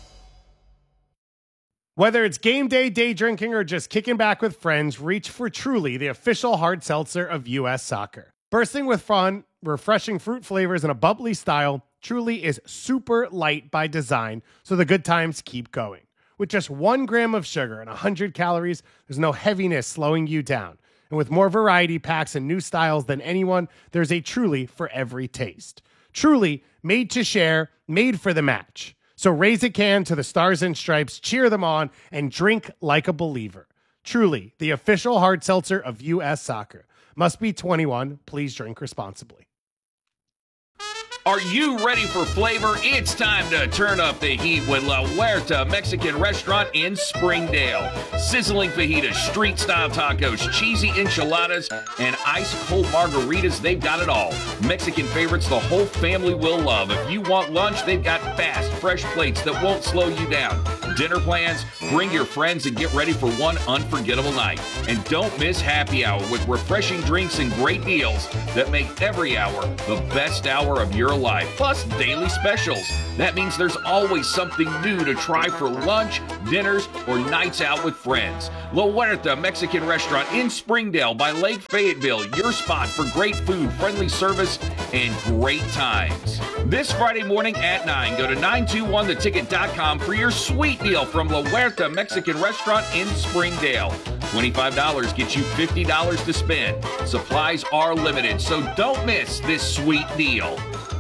Whether it's game day, day drinking, or just kicking back with friends, reach for Truly, the official hard seltzer of U S Soccer. Bursting with fun, refreshing fruit flavors, and a bubbly style, Truly is super light by design, so the good times keep going. With just one gram of sugar and one hundred calories, there's no heaviness slowing you down. And with more variety packs and new styles than anyone, there's a Truly for every taste. Truly, made to share, made for the match. So raise a can to the Stars and Stripes, cheer them on, and drink like a believer. Truly, the official hard seltzer of U S Soccer. Must be twenty-one. Please drink responsibly. Are you ready for flavor? It's time to turn up the heat with La Huerta Mexican Restaurant in Springdale. Sizzling fajitas, street-style tacos, cheesy enchiladas, and ice-cold margaritas, they've got it all. Mexican favorites the whole family will love. If you want lunch, they've got fast, fresh plates that won't slow you down. Dinner plans? Bring your friends and get ready for one unforgettable night. And don't miss happy hour with refreshing drinks and great deals that make every hour the best hour of your life. Plus daily specials. That means there's always something new to try for lunch, dinners, or nights out with friends. La Huerta Mexican Restaurant in Springdale by Lake Fayetteville. Your spot for great food, friendly service, and great times. This Friday morning at nine, go to nine two one the ticket dot com for your sweet deal from La Huerta Mexican Restaurant in Springdale. twenty-five dollars gets you fifty dollars to spend. Supplies are limited, so don't miss this sweet deal.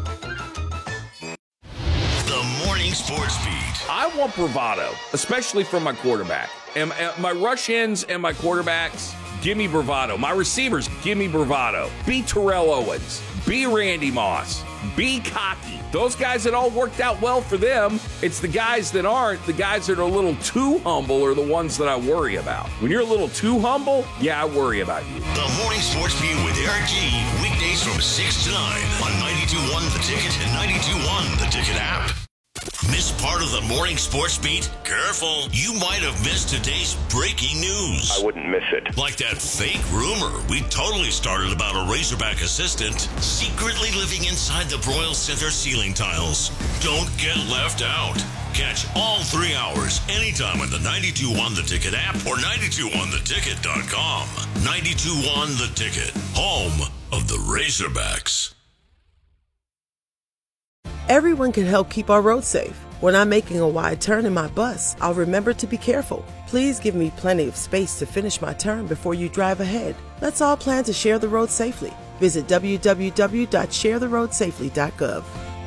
The Morning Sports Beat. I want bravado, especially from my quarterback. And my rush ends and my quarterbacks, give me bravado. My receivers, give me bravado. Be Terrell Owens. Be Randy Moss. Be cocky. Those guys that all worked out well for them, it's the guys that aren't, the guys that are a little too humble are the ones that I worry about. When you're a little too humble, yeah, I worry about you. The Morning Sports Beat with Eric G. Weekdays from six to nine on ninety-two point one The Ticket and ninety-two point one The Ticket app. Miss part of the Morning Sports Beat? Careful, you might have missed today's breaking news. I wouldn't miss it. Like that fake rumor we totally started about a Razorback assistant secretly living inside the Broyles Center ceiling tiles. Don't get left out. Catch all three hours anytime on the ninety-two point one The Ticket app or ninety-two point one the ticket dot com. ninety-two point one The Ticket, home of the Razorbacks. Everyone can help keep our roads safe. When I'm making a wide turn in my bus, I'll remember to be careful. Please give me plenty of space to finish my turn before you drive ahead. Let's all plan to share the road safely. Visit w w w dot share the road safely dot gov.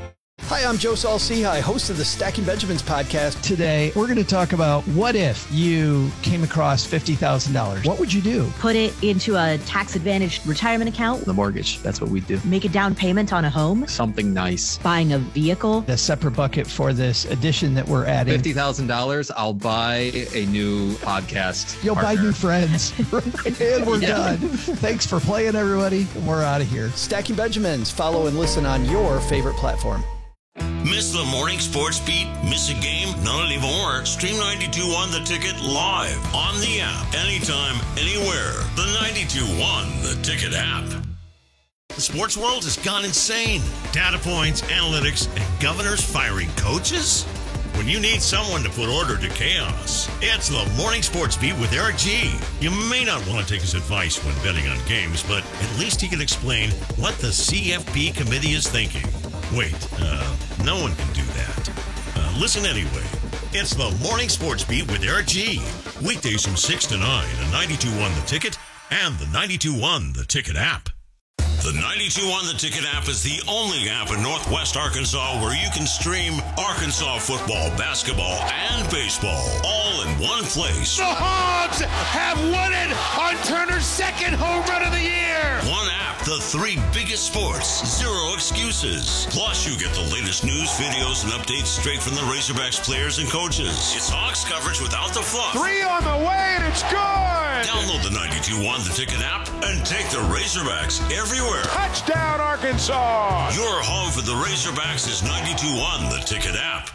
Hi, I'm Joe Saul-Sehy, host of the Stacking Benjamins podcast. Today, we're going to talk about what if you came across fifty thousand dollars? What would you do? Put it into a tax-advantaged retirement account. The mortgage, that's what we do. Make a down payment on a home. Something nice. Buying a vehicle. A separate bucket for this addition that we're adding. fifty thousand dollars, I'll buy a new podcast You'll partner. buy new friends. And we're yeah. done. Thanks for playing, everybody. We're out of here. Stacking Benjamins. Follow and listen on your favorite platform. Miss the Morning Sports Beat? Miss a game? Not anymore. Stream ninety-two point one The Ticket live on the app. Anytime, anywhere. The ninety-two point one The Ticket app. The sports world has gone insane. Data points, analytics, and governors firing coaches? When you need someone to put order to chaos, it's the Morning Sports Beat with Eric G. You may not want to take his advice when betting on games, but at least he can explain what the C F P committee is thinking. Wait, uh, no one can do that. Uh, listen anyway. It's the Morning Sports Beat with Eric G. Weekdays from six to nine on ninety-two point one The Ticket and the ninety-two point one The Ticket app. The ninety-two point one The Ticket app is the only app in Northwest Arkansas where you can stream Arkansas football, basketball, and baseball all in one place. The Hogs have won it on Turner's second home run of the year. One app, the three biggest sports, zero excuses. Plus, you get the latest news, videos, and updates straight from the Razorbacks players and coaches. It's Hawks coverage without the fluff. Three on the way, and it's good. Download the ninety-two point one The Ticket app and take the Razorbacks everywhere. Touchdown, Arkansas! Your home for the Razorbacks is ninety-two point one The Ticket app.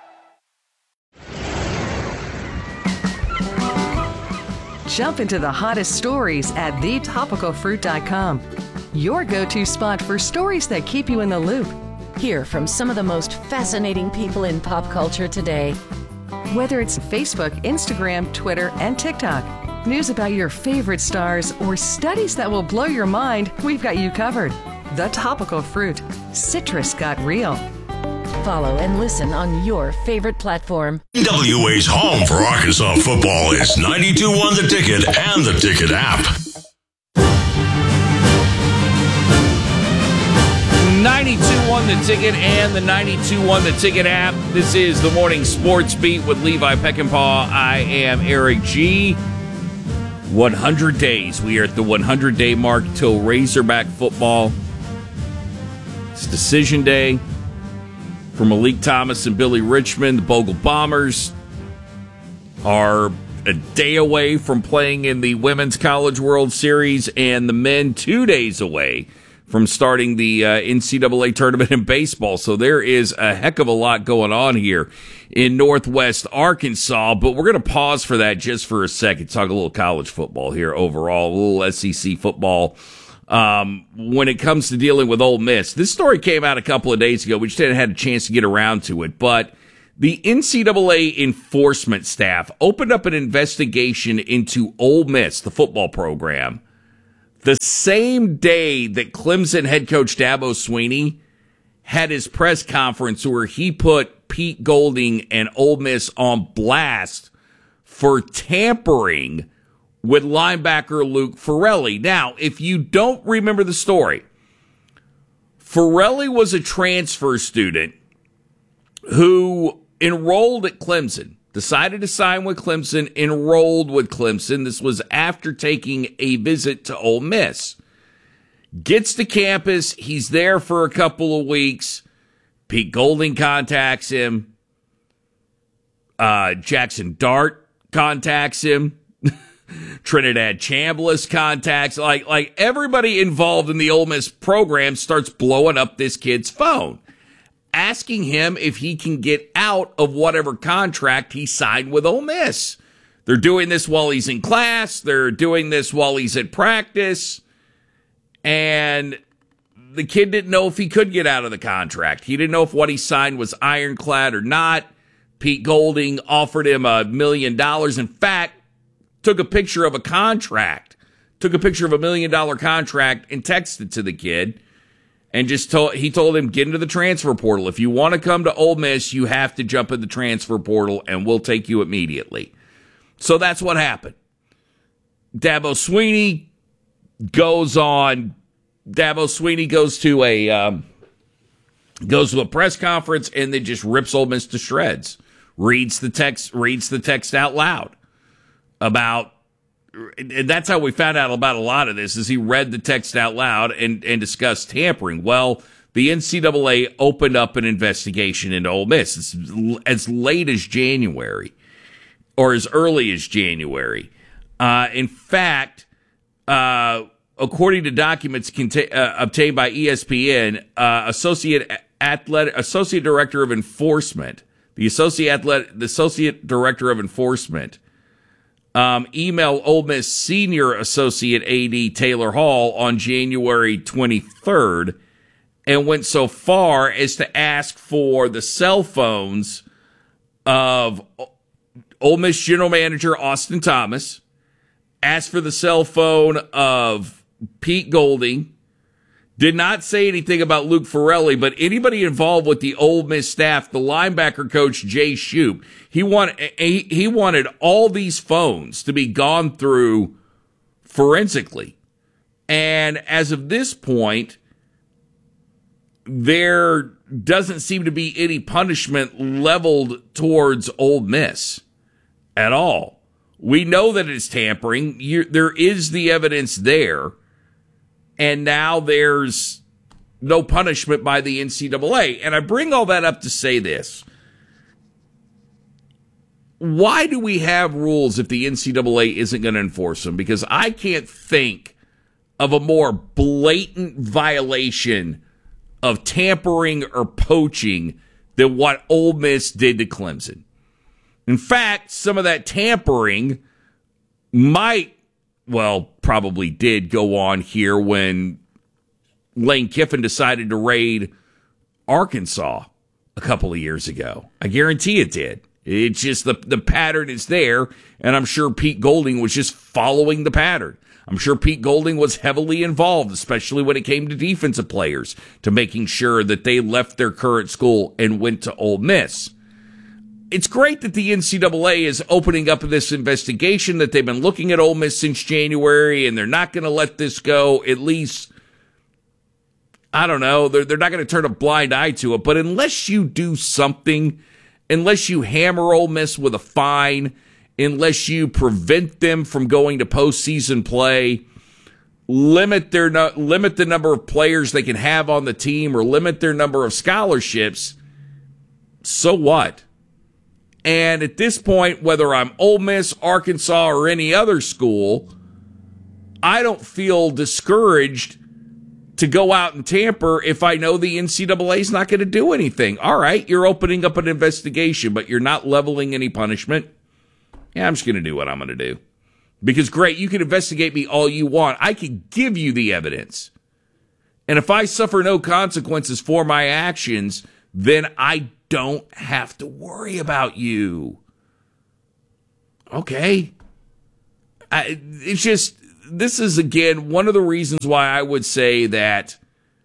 Jump into the hottest stories at the topical fruit dot com. Your go-to spot for stories that keep you in the loop. Hear from some of the most fascinating people in pop culture today. Whether it's Facebook, Instagram, Twitter, and TikTok, news about your favorite stars, or studies that will blow your mind, we've got you covered. The Topical Fruit. Citrus got real. Follow and listen on your favorite platform. N W A's home for Arkansas football is ninety-two point one The Ticket and the Ticket app. ninety-two point one The Ticket and the ninety-two point one The Ticket app. This is the Morning Sports Beat with Levi Peckinpah. I am Eric G. one hundred days. We are at the one hundred day mark till Razorback football It's decision day for Malik Thomas and Billy Richmond. The Bogle Bombers are a day away from playing in the Women's College World Series, and the men two days away from starting the uh, N C double A tournament in baseball. So there is a heck of a lot going on here in Northwest Arkansas, but we're going to pause for that just for a second, talk a little college football here overall, a little S E C football. Um, when it comes to dealing with Ole Miss, this story came out a couple of days ago. We just hadn't had a chance to get around to it, but the N C double A enforcement staff opened up an investigation into Ole Miss, the football program, the same day that Clemson head coach Dabo Swinney had his press conference where he put Pete Golding and Ole Miss on blast for tampering with linebacker Luke Farrelly. Now, if you don't remember the story, Farrelly was a transfer student who enrolled at Clemson, decided to sign with Clemson, enrolled with Clemson. This was after taking a visit to Ole Miss. Gets to campus. He's there for a couple of weeks. Pete Golding contacts him. Uh, Jackson Dart contacts him. Trinidad Chambliss contacts. Like, like everybody involved in the Ole Miss program starts blowing up this kid's phone, asking him if he can get out of whatever contract he signed with Ole Miss. They're doing this while he's in class. They're doing this while he's at practice. And the kid didn't know if he could get out of the contract. He didn't know if what he signed was ironclad or not. Pete Golding offered him a million dollars. In fact, took a picture of a contract, took a picture of a million dollar contract and texted to the kid. And just told, he told him, get into the transfer portal. If you want to come to Ole Miss, you have to jump in the transfer portal, and we'll take you immediately. So that's what happened. Dabo Swinney goes on. Dabo Swinney goes to a um, goes to a press conference and then just rips Ole Miss to shreds. Reads the text. Reads the text out loud about. And that's how we found out about a lot of this, is he read the text out loud and, and discussed tampering. Well, the N C double A opened up an investigation into Ole Miss. It's as late as January, or as early as January. Uh, in fact, uh, according to documents conta- uh, obtained by E S P N, uh, Associate Athletic, Associate Director of Enforcement, the Associate Athletic, the Associate Director of Enforcement, Um, email Ole Miss Senior Associate A D Taylor Hall on January twenty-third and went so far as to ask for the cell phones of Ole Miss General Manager Austin Thomas, asked for the cell phone of Pete Golding, did not say anything about Luke Farrelly, but anybody involved with the Ole Miss staff, the linebacker coach Jay Shoup, he wanted he, he wanted all these phones to be gone through forensically. And as of this point, there doesn't seem to be any punishment leveled towards Ole Miss at all. We know that it's tampering. You, there is the evidence there. And now there's no punishment by the N C double A. And I bring all that up to say this. Why do we have rules if the N C double A isn't going to enforce them? Because I can't think of a more blatant violation of tampering or poaching than what Ole Miss did to Clemson. In fact, some of that tampering might, well, probably did go on here when Lane Kiffin decided to raid Arkansas a couple of years ago. I guarantee it did. It's just the, the pattern is there, and I'm sure Pete Golding was just following the pattern. I'm sure Pete Golding was heavily involved, especially when it came to defensive players, to making sure that they left their current school and went to Ole Miss. It's great that the N C double A is opening up this investigation, that they've been looking at Ole Miss since January, and they're not going to let this go. At least, I don't know, they're, they're not going to turn a blind eye to it. But unless you do something, unless you hammer Ole Miss with a fine, unless you prevent them from going to postseason play, limit their no, limit the number of players they can have on the team or limit their number of scholarships, so what? And at this point, whether I'm Ole Miss, Arkansas, or any other school, I don't feel discouraged to go out and tamper if I know the N C double A is not going to do anything. All right, you're opening up an investigation, but you're not leveling any punishment. Yeah, I'm just going to do what I'm going to do. Because, great, you can investigate me all you want. I can give you the evidence. And if I suffer no consequences for my actions, then I don't have to worry about you. Okay. I, it's just, this is, again, one of the reasons why I would say that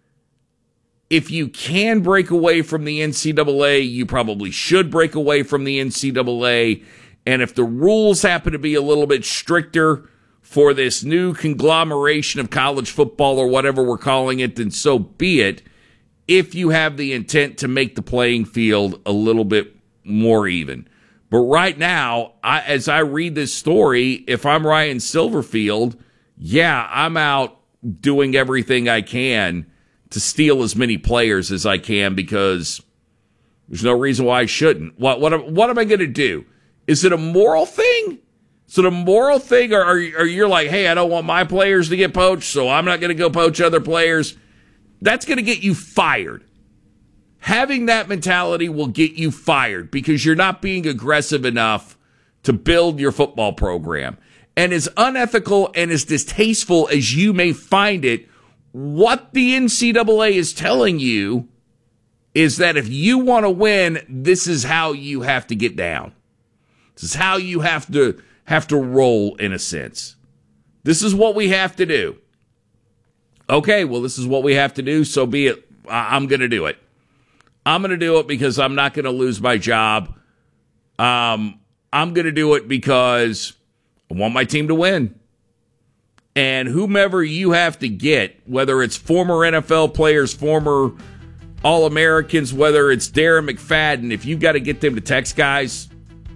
if you can break away from the N C double A, you probably should break away from the N C double A. And if the rules happen to be a little bit stricter for this new conglomeration of college football or whatever we're calling it, then so be it, if you have the intent to make the playing field a little bit more even. But right now, I, as I read this story, if I'm Ryan Silverfield, yeah, I'm out doing everything I can to steal as many players as I can because there's no reason why I shouldn't. What, what, what am I going to do? Is it a moral thing? Is it a moral thing, or are, are you like, hey, I don't want my players to get poached, so I'm not going to go poach other players? That's going to get you fired. Having that mentality will get you fired because you're not being aggressive enough to build your football program. And as unethical and as distasteful as you may find it, what the N C double A is telling you is that if you want to win, this is how you have to get down. This is how you have to have to roll, in a sense. This is what we have to do. Okay, well, this is what we have to do, so be it. I'm going to do it. I'm going to do it because I'm not going to lose my job. Um, I'm going to do it because I want my team to win. And whomever you have to get, whether it's former N F L players, former All-Americans, whether it's Darren McFadden, if you've got to get them to text guys,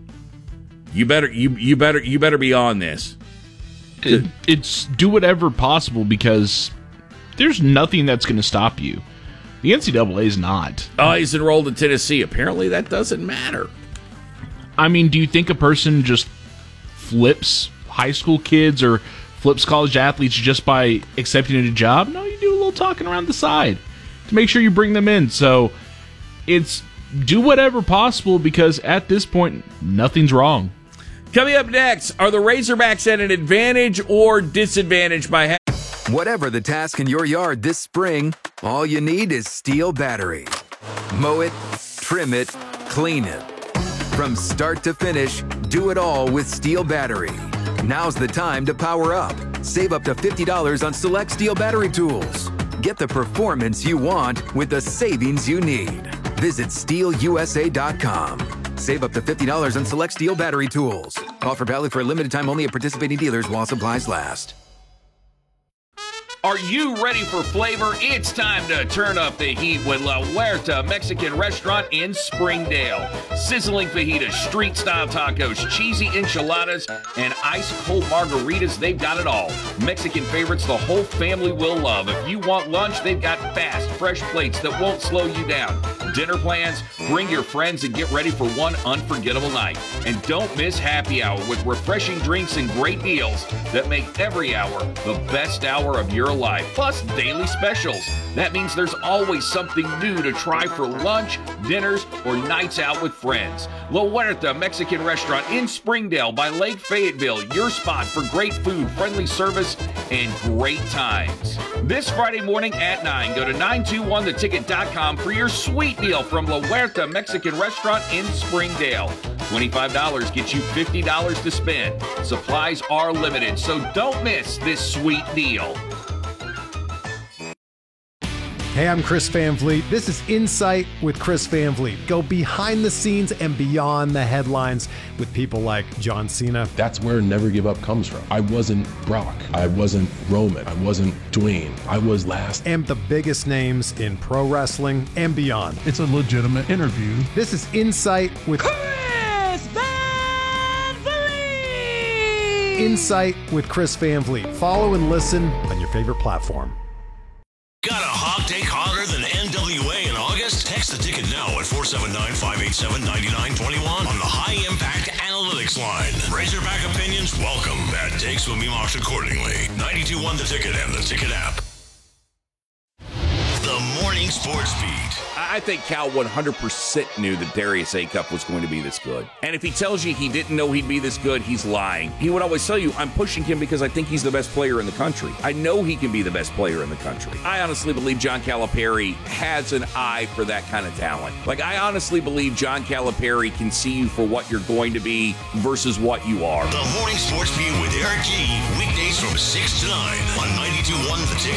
You better you you better you better be on this. It, it's do whatever possible because there's nothing that's going to stop you. The N C double A is not. Oh, he's enrolled in Tennessee. Apparently, that doesn't matter. I mean, do you think a person just flips high school kids or flips college athletes just by accepting a job? No, you do a little talking around the side to make sure you bring them in. So it's do whatever possible because at this point, nothing's wrong. Coming up next, are the Razorbacks at an advantage or disadvantage by having... Whatever the task in your yard this spring, all you need is Steel battery. Mow it, trim it, clean it. From start to finish, do it all with Steel battery. Now's the time to power up. Save up to fifty dollars on select Steel battery tools. Get the performance you want with the savings you need. Visit steel u s a dot com. Save up to fifty dollars on select Steel battery tools. Offer valid for a limited time only at participating dealers while supplies last. Are you ready for flavor? It's time to turn up the heat with La Huerta Mexican Restaurant in Springdale. Sizzling fajitas, street-style tacos, cheesy enchiladas, and ice-cold margaritas, they've got it all. Mexican favorites the whole family will love. If you want lunch, they've got fast, fresh plates that won't slow you down. Dinner plans? Bring your friends and get ready for one unforgettable night. And don't miss happy hour with refreshing drinks and great deals that make every hour the best hour of your life. Plus daily specials. That means there's always something new to try for lunch, dinners, or nights out with friends. La Huerta Mexican Restaurant in Springdale by Lake Fayetteville. Your spot for great food, friendly service, and great times. This Friday morning at nine, go to nine two one the ticket dot com for your sweet deal from La Huerta Mexican Restaurant in Springdale. twenty-five dollars gets you fifty dollars to spend. Supplies are limited, so don't miss this sweet deal. Hey, I'm Chris Van Vliet. This is Insight with Chris Van Vliet. Go behind the scenes and beyond the headlines with people like John Cena. That's where Never Give Up comes from. I wasn't Brock. I wasn't Roman. I wasn't Dwayne. I was last. And the biggest names in pro wrestling and beyond. It's a legitimate interview. This is Insight with Chris Van Vliet. Insight with Chris Van Vliet. Follow and listen on your favorite platform. Got a hot take hotter than N W A in August? Text the ticket now at four seven nine, five eight seven, nine nine two one on the High Impact Analytics line. Razorback opinions welcome. Bad takes will be marked accordingly. ninety-two point one The Ticket and the Ticket app. The Morning Sports Beat. I think Cal one hundred percent knew that Darius Acuff was going to be this good. And if he tells you he didn't know he'd be this good, he's lying. He would always tell you, I'm pushing him because I think he's the best player in the country. I know he can be the best player in the country. I honestly believe John Calipari has an eye for that kind of talent. Like, I honestly believe John Calipari can see you for what you're going to be versus what you are. The Morning Sports Beat with Eric G. Weekdays from six to nine on ninety-two point one The Ticket.